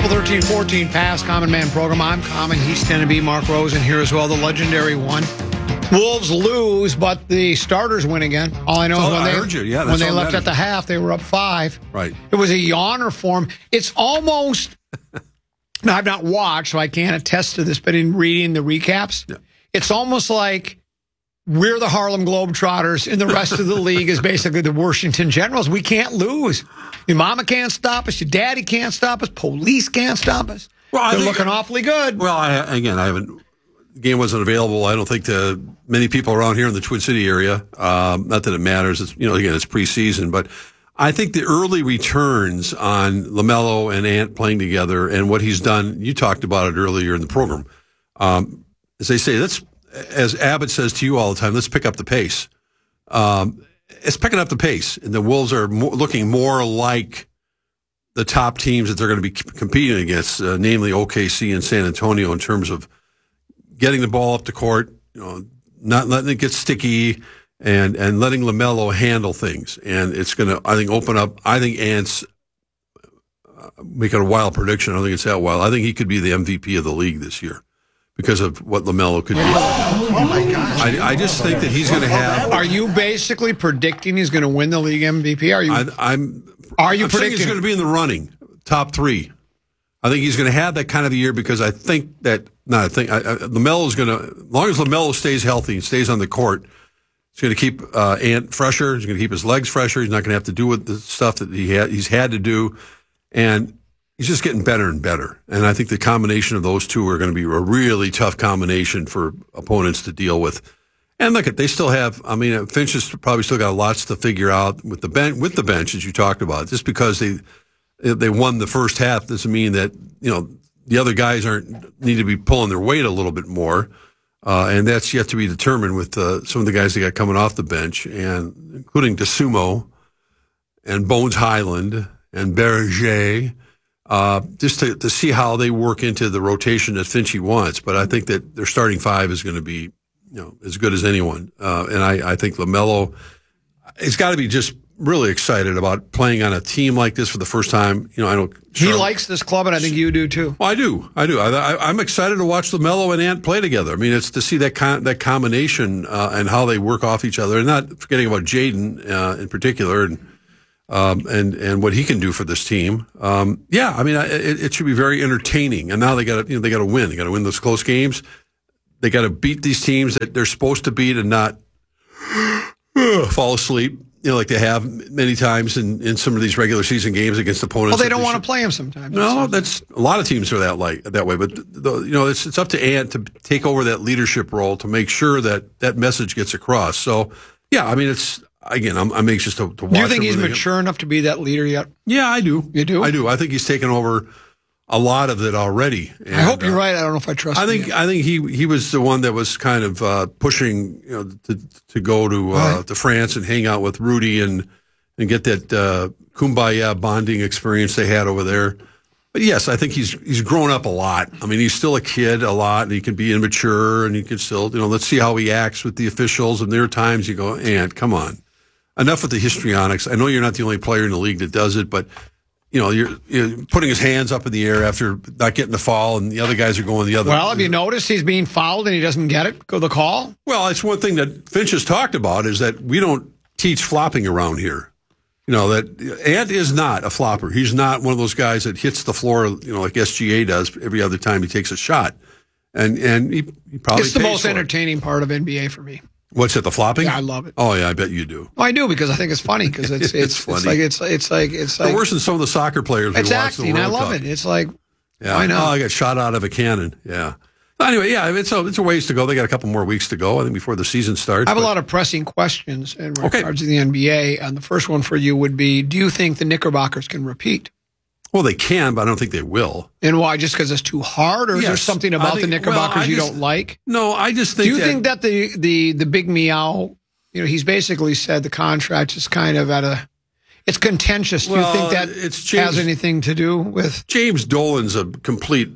13-14 past Common Man program. I'm Common. He's Tenneby. Mark Rosen here as well, the legendary one. Wolves lose, but the starters win again. All I know is when they left at the half, they were up 5. Right. It was a yawner for them. It's almost, now I've not watched, so I can't attest to this, but in reading the recaps, it's almost like we're the Harlem Globetrotters and the rest of the league is basically the Washington Generals. We can't lose. Your mama can't stop us. Your daddy can't stop us. Police can't stop us. Well, they're looking awfully good. Well, I haven't. The game wasn't available, I don't think, to many people around here in the Twin City area. Not that it matters. It's, again, it's preseason, but I think the early returns on LaMelo and Ant playing together and what he's done. You talked about it earlier in the program. As they say, as Abbott says to you all the time, let's pick up the pace. It's picking up the pace, and the Wolves are looking more like the top teams that they're going to be competing against, namely OKC and San Antonio, in terms of getting the ball up the court, not letting it get sticky, and letting LaMelo handle things. And it's going to, I think, open up. I think Ant's making a wild prediction. I don't think it's that wild. I think he could be the MVP of the league this year because of what LaMelo could do. Oh my gosh! I just think that he's going to have. Are you basically predicting he's going to win the league MVP? I'm predicting he's going to be in the running, top 3? I think he's going to have that kind of a year because I think that. No, I think LaMelo is going to, as long as LaMelo stays healthy and stays on the court, he's going to keep Ant fresher. He's going to keep his legs fresher. He's not going to have to do with the stuff that he's had to do, and he's just getting better and better. And I think the combination of those two are going to be a really tough combination for opponents to deal with. And look, they still have. I mean, Finch has probably still got lots to figure out with the bench, as you talked about. Just because they won the first half doesn't mean that the other guys need to be pulling their weight a little bit more, and that's yet to be determined with some of the guys they got coming off the bench, and including DeSumo and Bones Highland and Berger, just to see how they work into the rotation that Finchie wants. But I think that their starting 5 is going to be as good as anyone, and I think LaMelo has got to be just really excited about playing on a team like this for the first time. He likes this club, and I think you do too. Well, I do. I'm excited to watch LaMelo and Ant play together. I mean, it's to see that combination and how they work off each other, and not forgetting about Jaden in particular, and what he can do for this team. I mean, it should be very entertaining. And now they got to win. They got to win those close games. They got to beat these teams that they're supposed to beat and not fall asleep. Like they have many times in some of these regular season games against opponents. Well, they don't want to play them sometimes. No, that's a lot of teams are that way. But it's up to Ant to take over that leadership role to make sure that message gets across. So yeah, I mean, I'm anxious to watch. Do you think he's mature enough to be that leader yet? Yeah, I do. You do? I do. I think he's taken over a lot of it already. And, I hope you're right. I don't know if I trust him. I think he was the one that was kind of pushing to go to France and hang out with Rudy and get that kumbaya bonding experience they had over there. But yes, I think he's grown up a lot. I mean, he's still a kid a lot, and he can be immature, and he can still let's see how he acts with the officials. And there are times you go, Ant, come on, enough with the histrionics. I know you're not the only player in the league that does it, but you're putting his hands up in the air after not getting the foul, and the other guys are going the other. Well, have you noticed he's being fouled and he doesn't get it? Go the call? Well, it's one thing that Finch has talked about is that we don't teach flopping around here. That Ant is not a flopper. He's not one of those guys that hits the floor, like SGA does every other time he takes a shot. And he probably it's the most entertaining part of NBA for me. What's it, the flopping? Yeah, I love it. Oh yeah, I bet you do. Well, I do because I think it's funny because it's funny. It's like they're worse than some of the soccer players. It's acting. I love it. It's like why not? Oh, I got shot out of a cannon. Yeah. Anyway, yeah, it's a ways to go. They got a couple more weeks to go, I think, before the season starts. I have a lot of pressing questions in regards to the NBA, and the first one for you would be: do you think the Knickerbockers can repeat? Well, they can, but I don't think they will. And why? Just because it's too hard, or is there something about the Knickerbockers you don't like? No, I just think. Do you think that the big meow? He's basically said the contract is kind of it's contentious. Do you think that has anything to do with James Dolan's a complete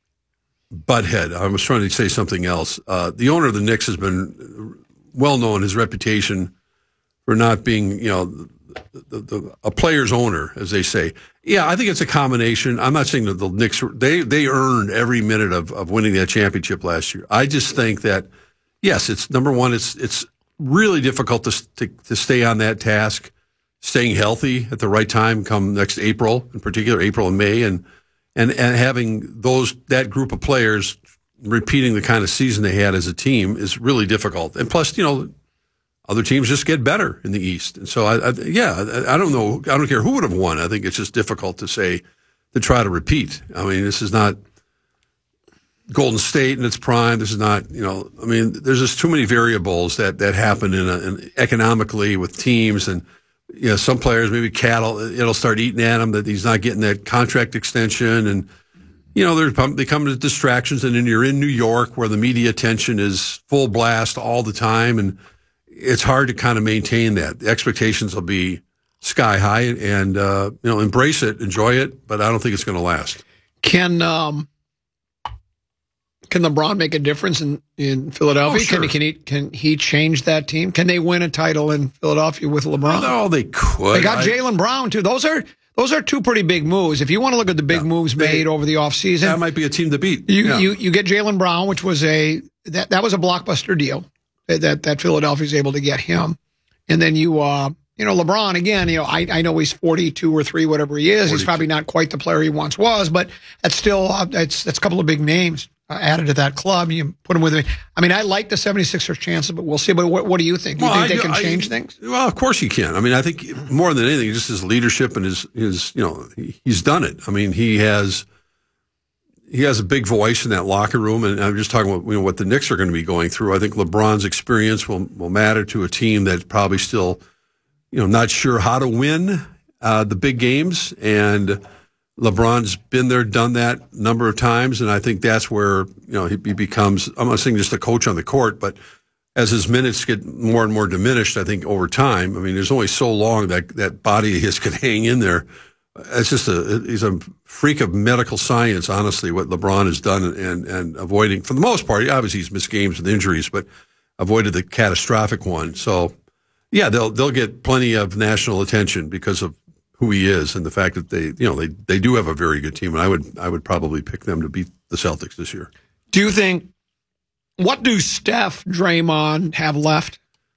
butthead? I was trying to say something else. The owner of the Knicks has been well known, his reputation for not being, a player's owner, as they say. Yeah, I think it's a combination. I'm not saying that the Knicks they earned every minute of winning that championship last year. I just think that yes, it's number one. It's really difficult to stay on that task, staying healthy at the right time come next April, in particular April and May, and having that group of players repeating the kind of season they had as a team is really difficult. And plus, other teams just get better in the East. And so, I don't know. I don't care who would have won. I think it's just difficult to try to repeat. I mean, this is not Golden State in its prime. This is not, there's just too many variables that happen in economically with teams. And, some players, maybe it'll start eating at him that he's not getting that contract extension. And, they come to distractions. And then you're in New York where the media attention is full blast all the time. And it's hard to kind of maintain that. The expectations will be sky high and, embrace it, enjoy it. But I don't think it's going to last. Can LeBron make a difference in Philadelphia? Oh, sure. Can he change that team? Can they win a title in Philadelphia with LeBron? No, they could. They got Jaylen Brown too. Those are two pretty big moves. If you want to look at the big moves made over the offseason, that might be a team to beat. You get Jaylen Brown, which was that was a blockbuster deal that Philadelphia is able to get him, and then LeBron again. I know he's 42 or 3, whatever he is. 42. He's probably not quite the player he once was, but that's still that's a couple of big names added to that club. You put him with me. I mean, I like the 76ers' chances, but we'll see. But what do you think? Do you think they can change things? Well, of course he can. I mean, I think more than anything, just his leadership and his he's done it. I mean, he has a big voice in that locker room, and I'm just talking about what the Knicks are going to be going through. I think LeBron's experience will matter to a team that's probably still not sure how to win the big games, and LeBron's been there, done that a number of times, and I think that's where he becomes. I'm not saying just a coach on the court, but as his minutes get more and more diminished, I think over time. I mean, there's only so long that body of his can hang in there. It's just he's a freak of medical science, honestly, what LeBron has done and avoiding, for the most part, obviously he's missed games with injuries, but avoided the catastrophic one. So, yeah, they'll get plenty of national attention because of who he is and the fact that they do have a very good team, and I would probably pick them to beat the Celtics this year. Do you think, what do Steph, Draymond have left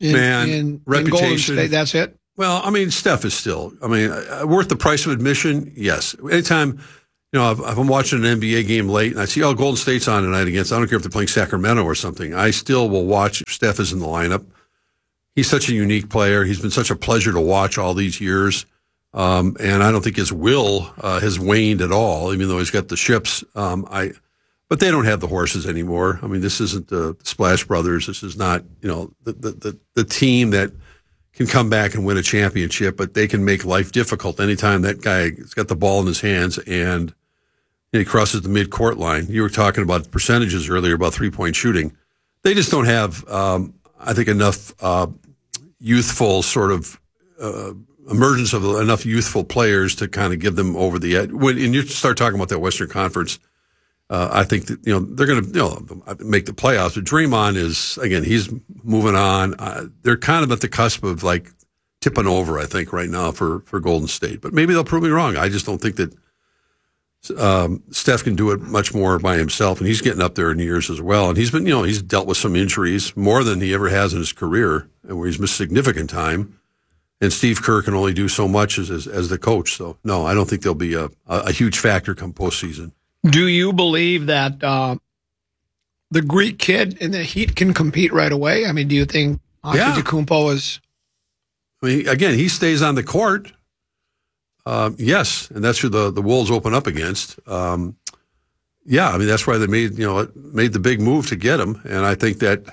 in Golden State? That's it? Well, I mean, Steph is still, worth the price of admission, yes. Anytime, if I'm watching an NBA game late and I see, Golden State's on tonight against, I don't care if they're playing Sacramento or something, I still will watch if Steph is in the lineup. He's such a unique player. He's been such a pleasure to watch all these years. And I don't think his will has waned at all, even though he's got the ships. But they don't have the horses anymore. I mean, this isn't the Splash Brothers. This is not, the team that can come back and win a championship, but they can make life difficult anytime that guy's got the ball in his hands and he crosses the mid-court line. You were talking about percentages earlier about three-point shooting. They just don't have, I think, enough youthful sort of emergence of enough youthful players to kind of give them over the edge. When you start talking about that Western Conference, I think that they're going to make the playoffs. But Draymond is, again, he's moving on. They're kind of at the cusp of like tipping over, I think, right now for Golden State. But maybe they'll prove me wrong. I just don't think that Steph can do it much more by himself, and he's getting up there in years as well. And he's been, he's dealt with some injuries more than he ever has in his career, and where he's missed significant time. And Steve Kerr can only do so much as the coach. So, no, I don't think there'll be a huge factor come postseason. Do you believe that the Greek kid in the Heat can compete right away? I mean, do you think Antetokounmpo is? I mean, again, he stays on the court. Yes, and that's who the Wolves open up against. I mean, that's why they made the big move to get him. And I think that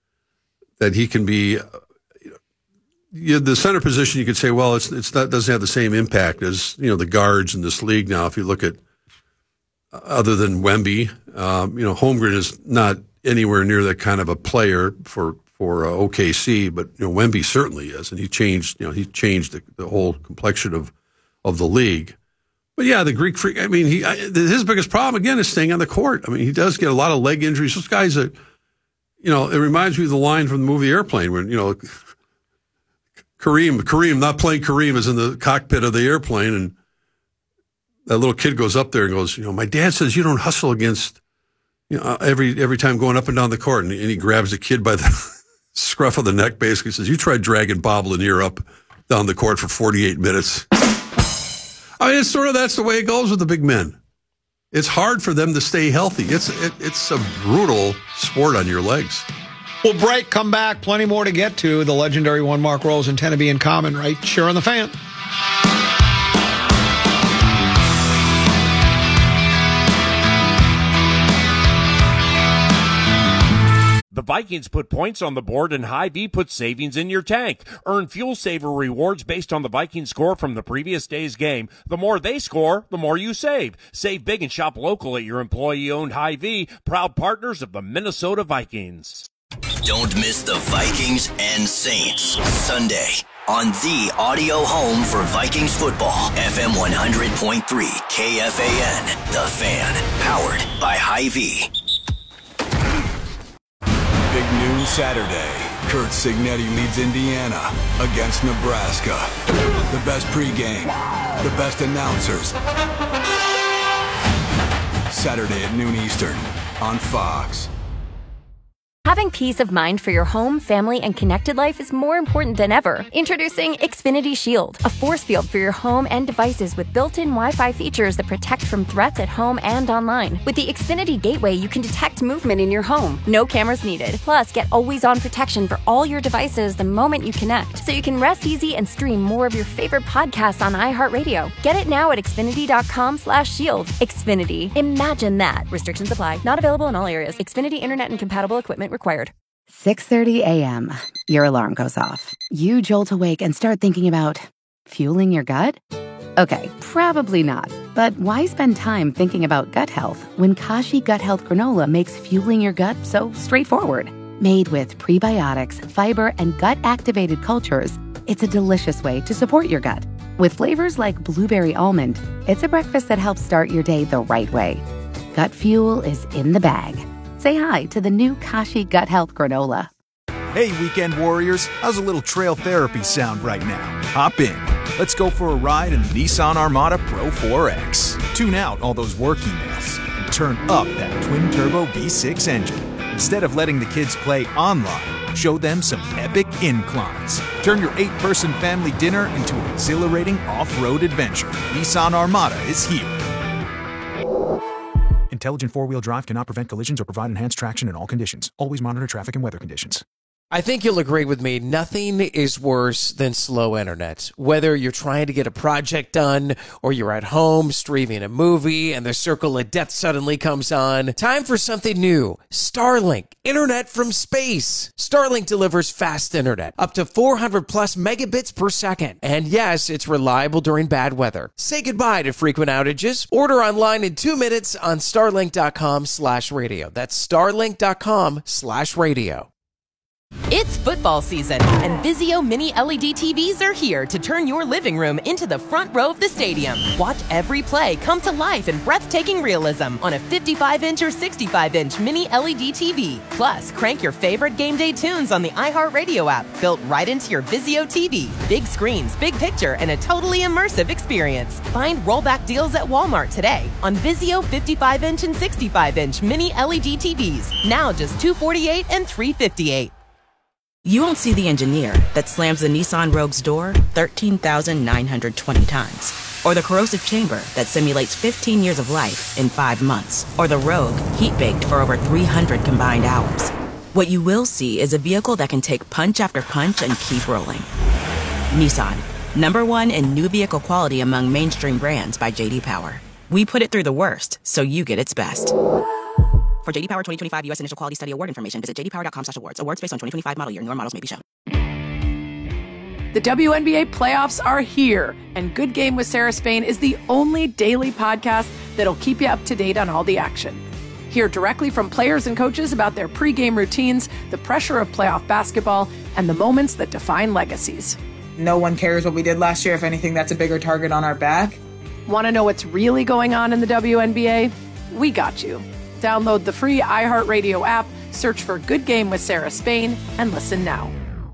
he can be. The center position, you could say, well, it's not, doesn't have the same impact as the guards in this league now. If you look at other than Wemby, Holmgren is not anywhere near that kind of a player for OKC, but Wemby certainly is, and he changed the whole complexion of the league. But yeah, the Greek freak. I mean, his biggest problem again is staying on the court. I mean, he does get a lot of leg injuries. Those guys it reminds me of the line from the movie Airplane when Kareem, not playing Kareem, is in the cockpit of the airplane, and that little kid goes up there and goes, my dad says you don't hustle against, every time going up and down the court. And he grabs the kid by the scruff of the neck, basically says, you tried dragging Bob Lanier up down the court for 48 minutes. I mean, that's the way it goes with the big men. It's hard for them to stay healthy. It's a brutal sport on your legs. We'll break, come back, plenty more to get to. The legendary one, Mark Rose and Tennessee in common, right? Sure on the Fan. The Vikings put points on the board and Hy-Vee puts savings in your tank. Earn Fuel Saver rewards based on the Vikings score from the previous day's game. The more they score, the more you save. Save big and shop local at your employee-owned Hy-Vee, proud partners of the Minnesota Vikings. Don't miss the Vikings and Saints Sunday on the audio home for Vikings football. FM 100.3 KFAN, The Fan, powered by Hy-Vee. Big noon Saturday. Curt Cignetti leads Indiana against Nebraska. The best pregame, the best announcers. Saturday at noon Eastern on Fox. Having peace of mind for your home, family, and connected life is more important than ever. Introducing Xfinity Shield, a force field for your home and devices with built-in Wi-Fi features that protect from threats at home and online. With the Xfinity Gateway, you can detect movement in your home. No cameras needed. Plus, get always-on protection for all your devices the moment you connect, so you can rest easy and stream more of your favorite podcasts on iHeartRadio. Get it now at Xfinity.com/shield. Xfinity. Imagine that. Restrictions apply. Not available in all areas. Xfinity Internet and compatible equipment required. 6:30 a.m. Your alarm goes off. You jolt awake and start thinking about fueling your gut? Okay, probably not. But why spend time thinking about gut health when Kashi Gut Health Granola makes fueling your gut so straightforward? Made with prebiotics, fiber, and gut-activated cultures, it's a delicious way to support your gut. With flavors like blueberry almond, it's a breakfast that helps start your day the right way. Gut fuel is in the bag. Say hi to the new Kashi Gut Health Granola. Hey, weekend warriors, how's a little trail therapy sound right now? Hop in. Let's go for a ride in the Nissan Armada Pro 4X. Tune out all those work emails and turn up that twin-turbo V6 engine. Instead of letting the kids play online, show them some epic inclines. Turn your 8-person family dinner into an exhilarating off-road adventure. Nissan Armada is here. Intelligent four-wheel drive cannot prevent collisions or provide enhanced traction in all conditions. Always monitor traffic and weather conditions. I think you'll agree with me. Nothing is worse than slow internet. Whether you're trying to get a project done or you're at home streaming a movie and the circle of death suddenly comes on. Time for something new. Starlink. Internet from space. Starlink delivers fast internet. Up to 400 plus megabits per second. And yes, it's reliable during bad weather. Say goodbye to frequent outages. Order online in 2 minutes on starlink.com/radio. That's starlink.com/radio. It's football season, and Vizio Mini LED TVs are here to turn your living room into the front row of the stadium. Watch every play come to life in breathtaking realism on a 55-inch or 65-inch Mini LED TV. Plus, crank your favorite game day tunes on the iHeartRadio app, built right into your Vizio TV. Big screens, big picture, and a totally immersive experience. Find rollback deals at Walmart today on Vizio 55-inch and 65-inch Mini LED TVs. Now just $248 and $358. You won't see the engineer that slams the Nissan Rogue's door 13,920 times. Or the corrosive chamber that simulates 15 years of life in 5 months. Or the Rogue heat-baked for over 300 combined hours. What you will see is a vehicle that can take punch after punch and keep rolling. Nissan, #1 in new vehicle quality among mainstream brands by J.D. Power. We put it through the worst, so you get its best. For J.D. Power 2025 U.S. Initial Quality Study Award information, visit jdpower.com/awards. Awards based on 2025 model year. Newer models may be shown. The WNBA playoffs are here, and Good Game with Sarah Spain is the only daily podcast that'll keep you up to date on all the action. Hear directly from players and coaches about their pregame routines, the pressure of playoff basketball, and the moments that define legacies. No one cares what we did last year. If anything, that's a bigger target on our back. Want to know what's really going on in the WNBA? We got you. Download the free iHeartRadio app, search for Good Game with Sarah Spain, and listen now.